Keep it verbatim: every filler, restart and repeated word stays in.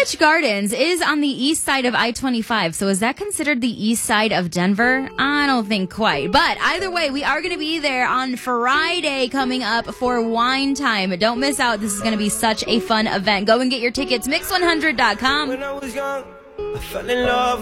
Village Gardens is on the east side of I twenty-five, so is that considered the east side of Denver? I don't think quite. But either way, we are going to be there on Friday coming up for Wine Time. Don't miss out. This is going to be such a fun event. Go and get your tickets, mix one hundred dot com. When I was young, I fell in love.